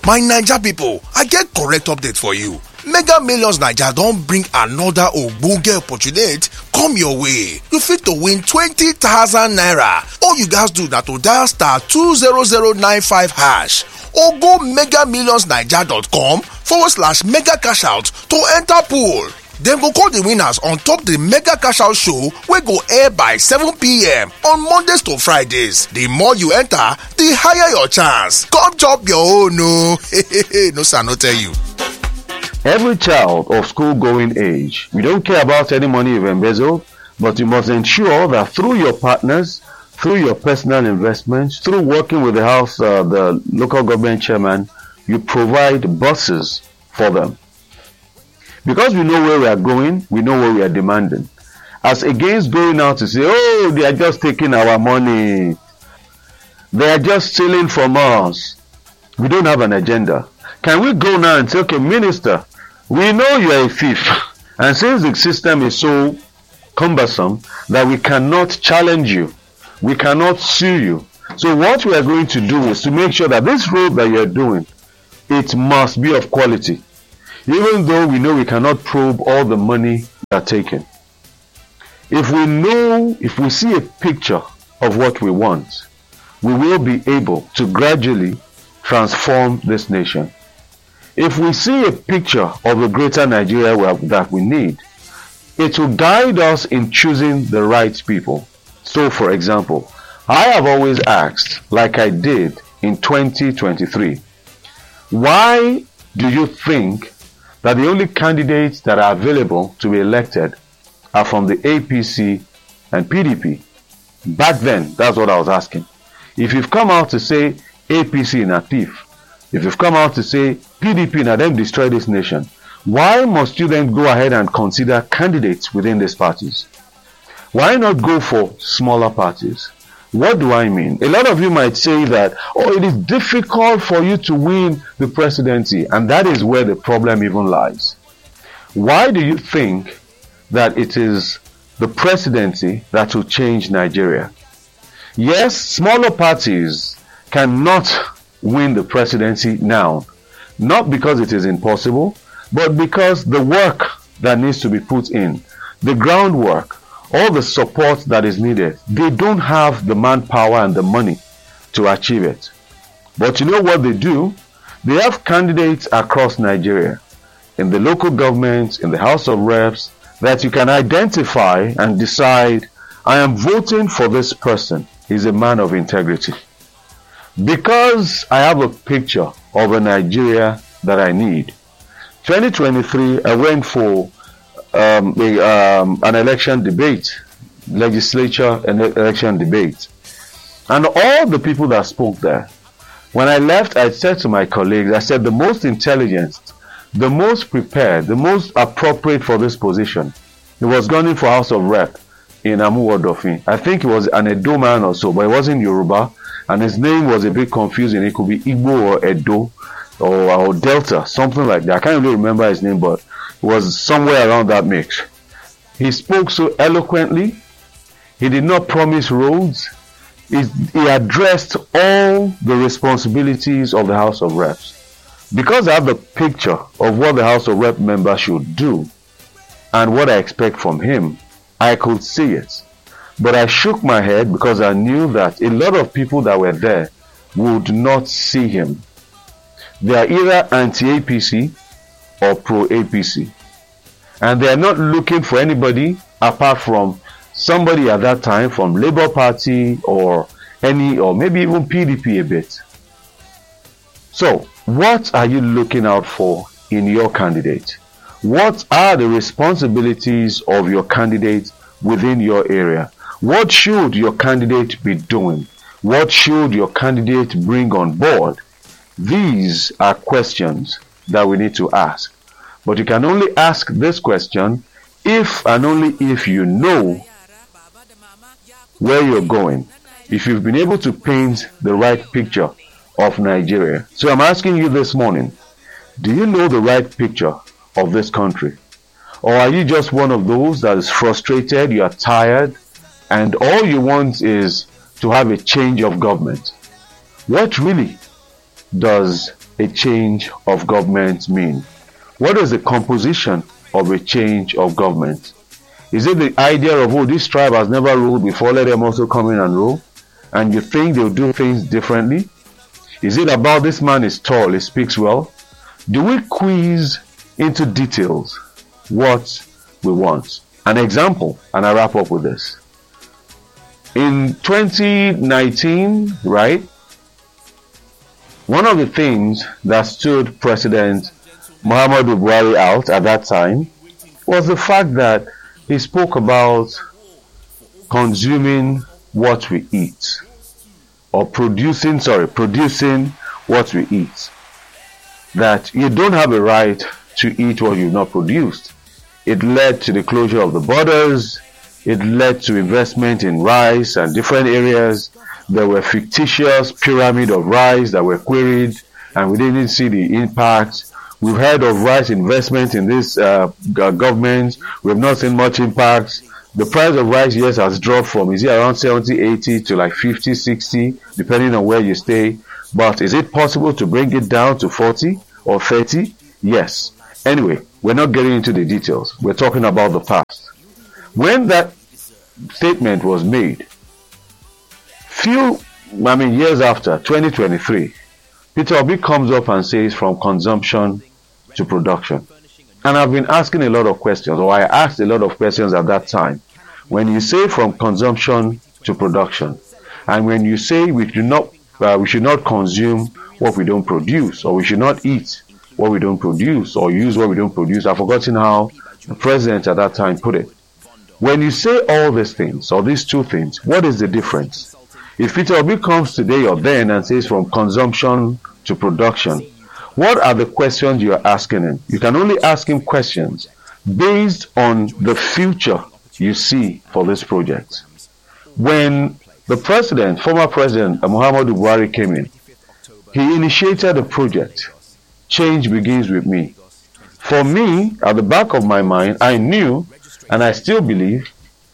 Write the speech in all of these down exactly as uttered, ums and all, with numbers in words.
My Naija people, I get correct update for you. Mega Millions Naija don bring another ogbonge opportunity come your way. You fit to win twenty thousand naira. All you guys do na to dial star two zero zero nine five hash or go mega millions naija dot com forward slash mega cash out to enter pool. Dem go call the winners on top the Mega Cash Out show wey go air by seven p m on Mondays to Fridays. The more you enter, the higher your chance. Come chop your own no. No sir, no tell you. Every child of school-going age, we don't care about any money you've embezzled, but you must ensure that through your partners, through your personal investments, through working with the house, uh, the local government chairman, you provide buses for them. Because we know where we are going, we know where we are demanding. As against going out to say, oh, they are just taking our money. They are just stealing from us. We don't have an agenda. Can we go now and say, okay, minister, we know you are a thief. And since the system is so cumbersome that we cannot challenge you, we cannot sue you. So what we are going to do is to make sure that this road that you are doing, it must be of quality. Even though we know we cannot probe all the money they are taking. If we know, if we see a picture of what we want, we will be able to gradually transform this nation. If we see a picture of a greater Nigeria that we need, it will guide us in choosing the right people. So, for example, I have always asked, like I did in twenty twenty-three, why do you think that the only candidates that are available to be elected are from the A P C and P D P? Back then, that's what I was asking. If you've come out to say A P C na thief, if you've come out to say P D P na them destroy this nation, why must you then go ahead and consider candidates within these parties? Why not go for smaller parties? What do I mean? A lot of you might say that, oh, it is difficult for you to win the presidency, and that is where the problem even lies. Why do you think that it is the presidency that will change Nigeria? Yes, smaller parties cannot win the presidency now, not because it is impossible, but because the work that needs to be put in, the groundwork, all the support that is needed, they don't have the manpower and the money to achieve it. But you know what they do? They have candidates across Nigeria, in the local government, in the House of Reps, that you can identify and decide, I am voting for this person. He's a man of integrity. Because I have a picture of a Nigeria that I need. twenty twenty-three, I went for Um, a, um, an election debate, legislature and election debate, and all the people that spoke there, when I left, I said to my colleagues, I said the most intelligent, the most prepared, the most appropriate for this position, he was gunning for House of Rep in Amuwodofin. I think he was an Edo man or so, but he wasn't Yoruba, and his name was a bit confusing. It could be Igbo or Edo or, or Delta, something like that. I can't really remember his name, but was somewhere around that mix. He spoke so eloquently. He did not promise roads. He, he addressed all the responsibilities of the House of Reps. Because I have the picture of what the House of Rep member should do and what I expect from him, I could see it. But I shook my head because I knew that a lot of people that were there would not see him. They are either anti-A P C or pro-A P C. And they are not looking for anybody apart from somebody at that time from Labour Party or any, or maybe even P D P a bit. So, what are you looking out for in your candidate? What are the responsibilities of your candidate within your area? What should your candidate be doing? What should your candidate bring on board? These are questions that we need to ask. But you can only ask this question if and only if you know where you're going. If you've been able to paint the right picture of Nigeria. So I'm asking you this morning, do you know the right picture of this country? Or are you just one of those that is frustrated, you are tired, and all you want is to have a change of government? What really does a change of government mean? What is the composition of a change of government? Is it the idea of, oh, this tribe has never ruled before, let them also come in and rule? And you think they'll do things differently? Is it about this man is tall, he speaks well? Do we quiz into details what we want? An example, and I wrap up with this. In twenty nineteen, right, one of the things that stood President Muhammadu Buhari out at that time was the fact that he spoke about consuming what we eat, or producing, sorry, producing what we eat. That you don't have a right to eat what you've not produced. It led to the closure of the borders. It led to investment in rice and different areas. There were fictitious pyramid of rice that were queried, and we didn't see the impact. We've heard of rice investment in this uh, government. We've not seen much impact. The price of rice, yes, has dropped from, is it around seventy, eighty to like fifty, sixty, depending on where you stay. But is it possible to bring it down to forty or thirty? Yes. Anyway, we're not getting into the details. We're talking about the past. When that statement was made, few, I mean, years after, twenty twenty-three, Peter Obi comes up and says from consumption to production. And I've been asking a lot of questions, or I asked a lot of questions at that time. When you say from consumption to production, and when you say we should not, uh, we should not consume what we don't produce, or we should not eat what we don't produce, or use what we don't produce, I've forgotten how the president at that time put it. When you say all these things, or these two things, what is the difference? If Peter Obi comes today or then and says from consumption to production, what are the questions you are asking him? You can only ask him questions based on the future you see for this project. When the president, former president Muhammadu Buhari came in, he initiated a project. Change begins with me. For me, at the back of my mind, I knew, and I still believe,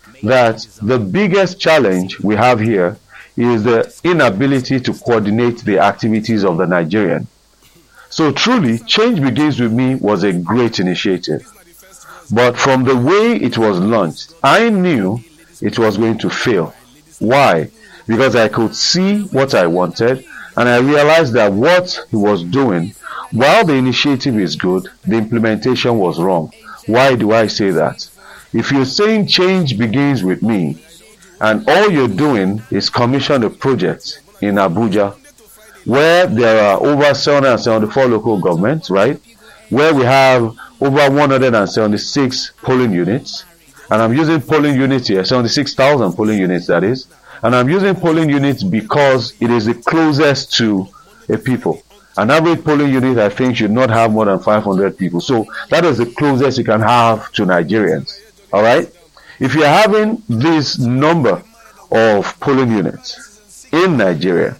that the biggest challenge we have here is the inability to coordinate the activities of the Nigerian. So truly, Change Begins With Me was a great initiative. But from the way it was launched, I knew it was going to fail. Why? Because I could see what I wanted, and I realized that what he was doing, while the initiative is good, the implementation was wrong. Why do I say that? If you're saying change begins with me, and all you're doing is commission a project in Abuja, where there are over seven hundred seventy-four local governments, right? Where we have over one hundred seventy-six polling units, and I'm using polling units here, seventy-six thousand polling units that is, and I'm using polling units because it is the closest to a people. An average polling unit, I think, should not have more than five hundred people. So that is the closest you can have to Nigerians. All right? If you're having this number of polling units in Nigeria,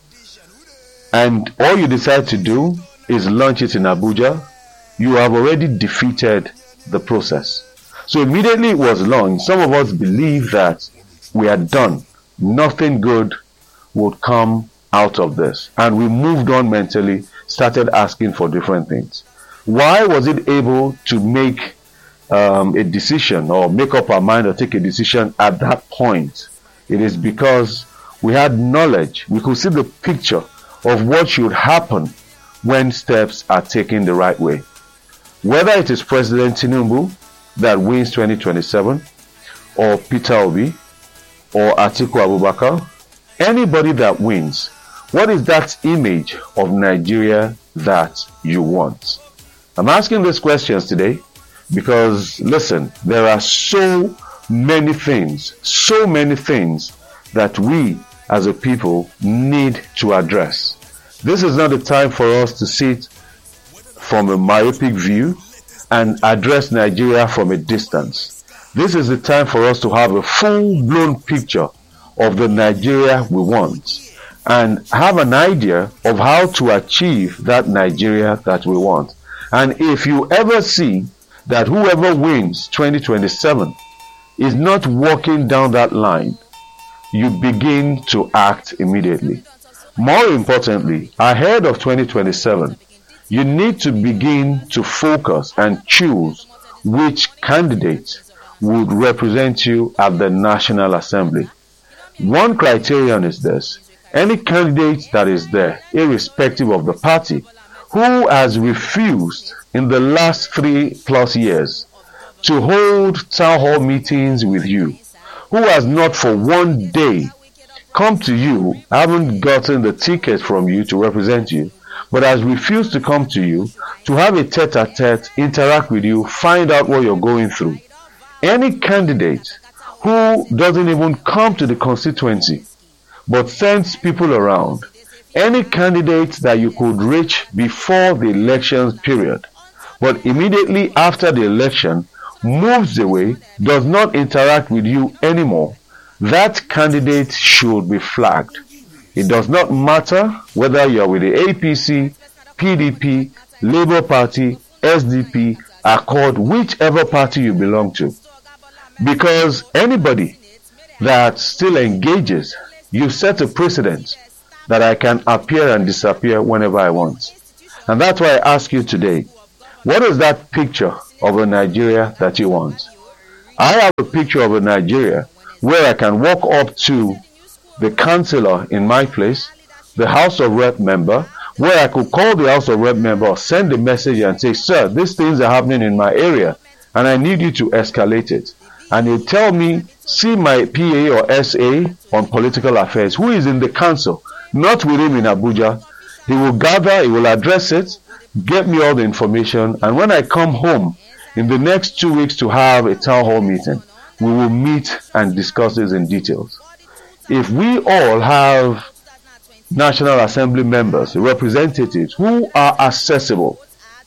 and all you decide to do is launch it in Abuja, you have already defeated the process. So immediately it was launched, some of us believe that we are done. Nothing good would come out of this. And we moved on mentally, started asking for different things. Why was it able to make um, a decision, or make up our mind or take a decision at that point? It is because we had knowledge. We could see the picture of what should happen when steps are taken the right way. Whether it is President Tinubu that wins twenty twenty-seven, or Peter Obi, or Atiku Abubakar, anybody that wins, what is that image of Nigeria that you want? I'm asking these questions today because, listen, there are so many things, so many things that we as a people need to address. This is not the time for us to sit from a myopic view and address Nigeria from a distance. This is the time for us to have a full-blown picture of the Nigeria we want and have an idea of how to achieve that Nigeria that we want. And if you ever see that whoever wins twenty twenty-seven is not walking down that line, you begin to act immediately. More importantly, ahead of twenty twenty-seven, you need to begin to focus and choose which candidate would represent you at the National Assembly. One criterion is this: any candidate that is there, irrespective of the party, who has refused in the last three plus years to hold town hall meetings with you, who has not for one day come to you, haven't gotten the ticket from you to represent you, but has refused to come to you to have a tete-a-tete, interact with you, find out what you're going through. Any candidate who doesn't even come to the constituency but sends people around, any candidate that you could reach before the elections period, but immediately after the election moves away, does not interact with you anymore, that candidate should be flagged. It does not matter whether you are with the A P C, P D P, Labour Party, S D P, Accord, whichever party you belong to. Because anybody that still engages, you set a precedent that I can appear and disappear whenever I want. And that's why I ask you today, what is that picture of a Nigeria that you want? I have a picture of a Nigeria where I can walk up to the councillor in my place, the House of Rep member, where I could call the House of Rep member or send a message and say, sir, these things are happening in my area and I need you to escalate it. And he'll tell me, see my P A or S A on political affairs, who is in the council, not with him in Abuja. He will gather, he will address it, get me all the information, and when I come home in the next two weeks to have a town hall meeting, we will meet and discuss this in details. If we all have National Assembly members, representatives who are accessible,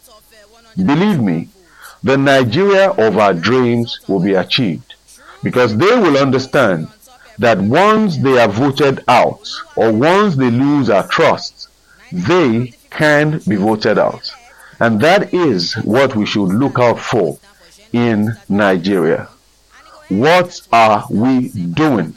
believe me, the Nigeria of our dreams will be achieved, because they will understand that once they are voted out or once they lose our trust, they can be voted out. And that is what we should look out for in Nigeria. What are we doing?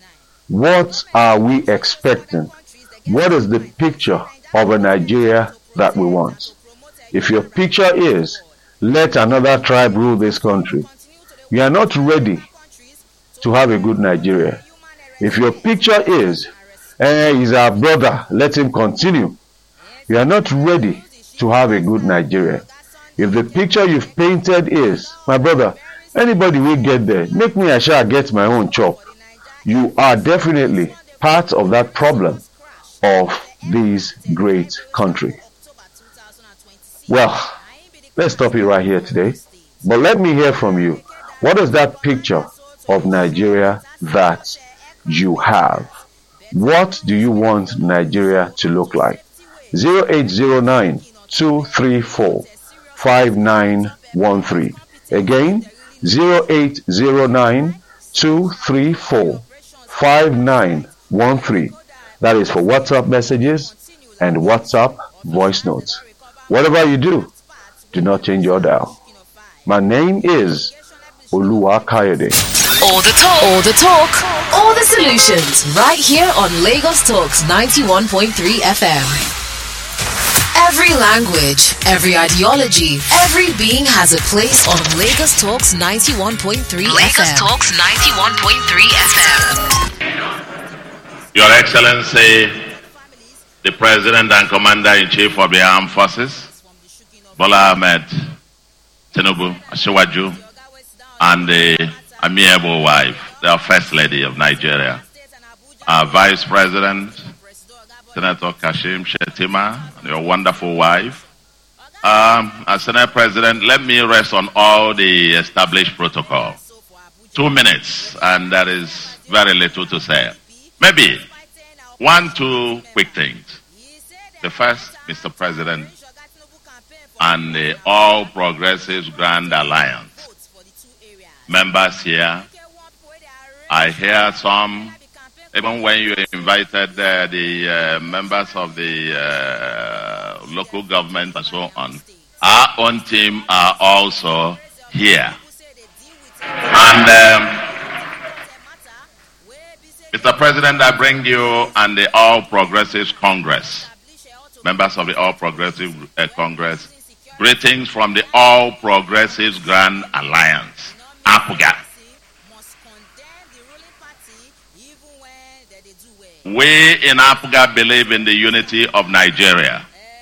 What are we expecting? What is the picture of a Nigeria that we want? If your picture is, let another tribe rule this country, we are not ready to have a good Nigeria. If your picture is, eh, he's our brother, let him continue, we are not ready to have a good Nigeria. If the picture you've painted is, my brother, anybody will get there, make me I shall get my own chop, you are definitely part of that problem of this great country. Well, let's stop it right here today. But let me hear from you. What is that picture of Nigeria that you have? What do you want Nigeria to look like? zero eight zero nine, two three four, five nine one three. Again, zero eight zero nine, two three four, five nine one three. That is for WhatsApp messages and WhatsApp voice notes. Whatever you do, do not change your dial. My name is Oluwa Kayode. All the talk, all the talk, all the solutions, right here on Lagos Talks ninety-one point three F M. Every language, every ideology, every being has a place on Lagos Talks ninety-one point three F M. Lagos Talks ninety-one point three F M. Your Excellency, the President and Commander-in-Chief of the Armed Forces, Bola Ahmed Tinubu Asiwaju, and the amiable wife, the First Lady of Nigeria, our Vice President, Senator Kashim Shettima, and your wonderful wife. Um, as Senate President, let me rest on all the established protocol. Two minutes, and that is very little to say. Maybe one, two quick things. The first, Mister President, and the All Progressives Grand Alliance members here, I hear some, even when you invited uh, the uh, members of the uh, local government and so on, our own team are also here. And um, Mister President, I bring you and the All Progressives Congress members of the All Progressive uh, Congress, greetings from the All Progressives Grand Alliance, APGA. We in APGA believe in the unity of Nigeria.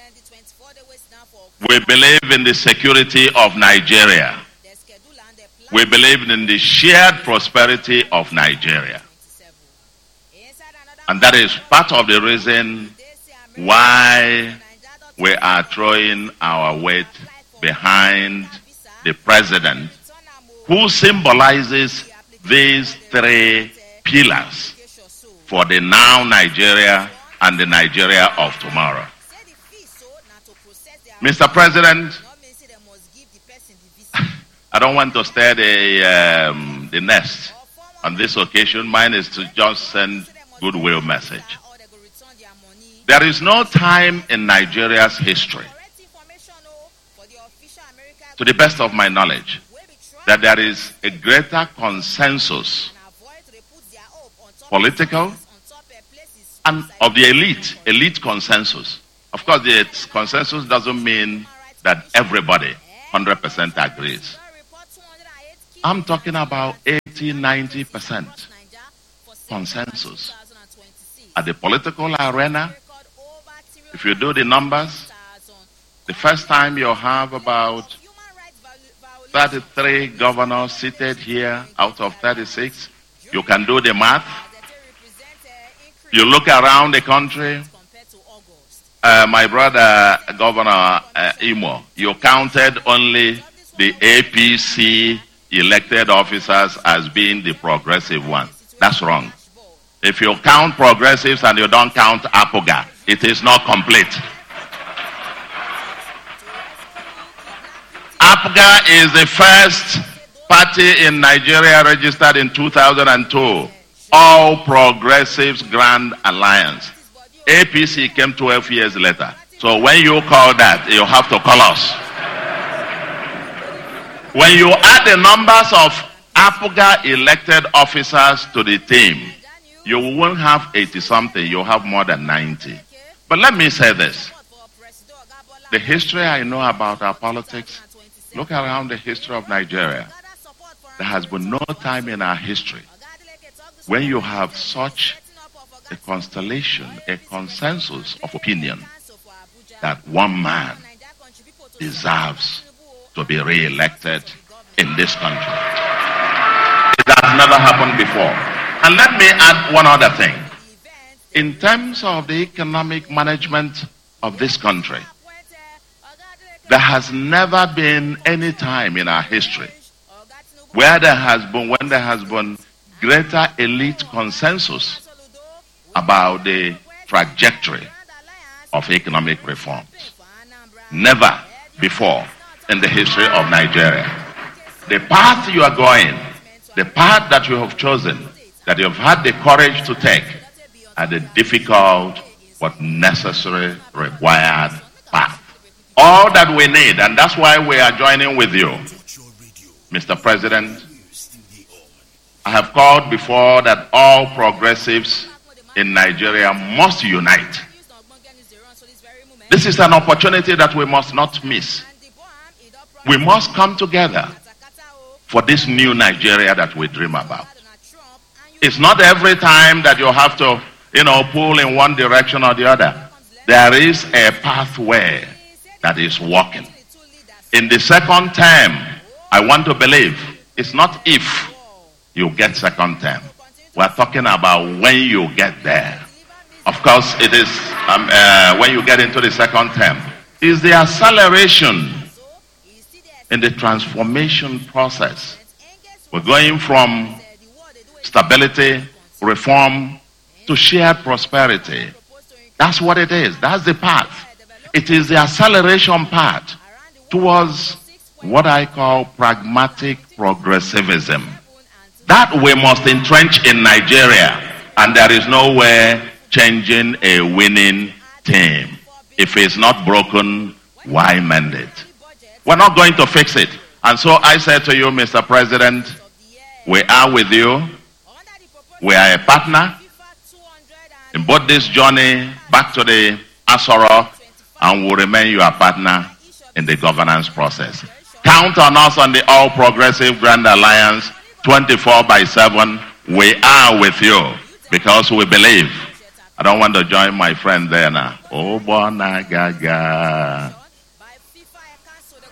We believe in the security of Nigeria. We believe in the shared prosperity of Nigeria. And that is part of the reason why we are throwing our weight behind the president, who symbolizes these three pillars for the now Nigeria and the Nigeria of tomorrow. Mister President, I don't want to stir the, um, the nest on this occasion. Mine is to just send goodwill message. There is no time in Nigeria's history, to the best of my knowledge, that there is a greater consensus, political and of the elite, elite consensus. Of course, the consensus doesn't mean that everybody one hundred percent agrees. I'm talking about eighty, ninety percent consensus. At the political arena, if you do the numbers, the first time you have about thirty-three governors seated here out of thirty-six. You can do the math. You look around the country, uh, my brother Governor uh, Imo, you counted only the A P C elected officers as being the progressive one. That's wrong. If you count progressives and you don't count APGA, it is not complete. APGA is the first party in Nigeria registered in two thousand two. All Progressives Grand Alliance. A P C came twelve years later. So when you call that, you have to call us. When you add the numbers of APGA elected officers to the team, you won't have eighty something, you'll have more than ninety. But let me say this. The history I know about our politics, look around the history of Nigeria. There has been no time in our history when you have such a constellation, a consensus of opinion that one man deserves to be re-elected in this country. It has never happened before. And let me add one other thing. In terms of the economic management of this country, there has never been any time in our history where there has been, when there has been greater elite consensus about the trajectory of economic reforms. Never before in the history of Nigeria. The path you are going, the path that you have chosen, that you have had the courage to take, are the difficult but necessary, required path. All that we need, and that's why we are joining with you, Mister President, I have called before that all progressives in Nigeria must unite. This is an opportunity that we must not miss. We must come together for this new Nigeria that we dream about. It's not every time that you have to, you know, pull in one direction or the other. There is a pathway that is working. In the second term, I want to believe it's not if you get second term. We're talking about when you get there. Of course, it is um, uh, when you get into the second term. It's the acceleration in the transformation process. We're going from stability, reform, to shared prosperity. That's what it is. That's the path. It is the acceleration path towards what I call pragmatic progressivism. That we must entrench in Nigeria, and there is no way changing a winning team. If it's not broken, why mend it? We're not going to fix it. And so I say to you, Mister President, we are with you. We are a partner in both this journey back to the Aso Rock and will remain your partner in the governance process. Count on us on the All Progressive Grand Alliance twenty-four by seven. We are with you because we believe. I don't want to join my friend there now. Oh, Bona Gaga.